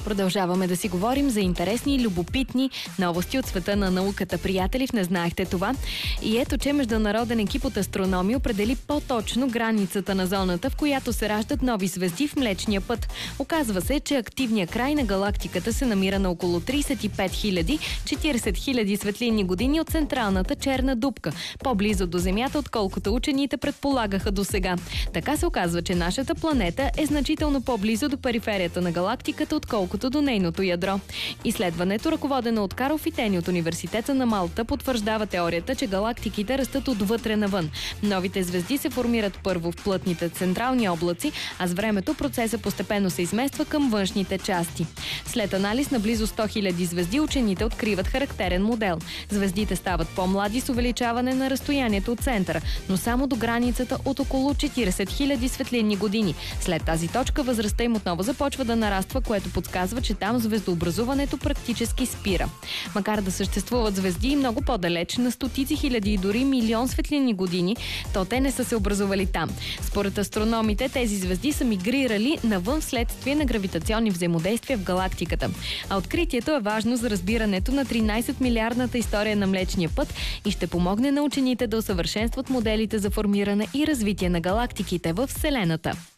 Продължаваме да си говорим за интересни и любопитни новости от света на науката. Приятели, не знаехте това. И ето, че международен екип от астрономи определи по-точно границата на зоната, в която се раждат нови звезди в Млечния път. Оказва се, че активният край на галактиката се намира на около 35 000 40 000 светлинни години от централната черна дупка, по-близо до Земята, отколкото учените предполагаха досега. Така се оказва, че нашата планета е значително по-близо до периферията на галактиката, отколкото до нейното ядро. Изследването, ръководено от Карл Фитени от Университета на Малта, потвърждава теорията, че галактиките растат отвътре навън. Новите звезди се формират първо в плътните централни облаци, а с времето процесът постепенно се измества към външните части. След анализ на близо 100 000 звезди, учените откриват характерен модел. Звездите стават по-млади с увеличаване на разстоянието от центъра, но само до границата от около 40 000 светлинни години. След тази точка възрастта им отново започва да нараства, което подсказва, че там звездообразуването практически спира. Макар да съществуват звезди много по-далеч, на стотици хиляди и дори милион светлинни години, то те не са се образували там. Според астрономите, тези звезди са мигрирали навън вследствие на гравитационни взаимодействия в галактиката. А откритието е важно за разбирането на 13-милиардната история на Млечния път и ще помогне на учените да усъвършенстват моделите за формиране и развитие на галактиките във Вселената.